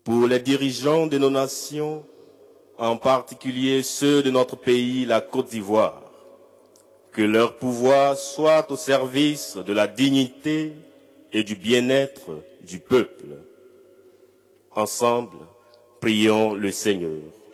pour les dirigeants de nos nations, en particulier ceux de notre pays, la Côte d'Ivoire. Que leur pouvoir soit au service de la dignité et du bien-être du peuple. Ensemble, prions le Seigneur.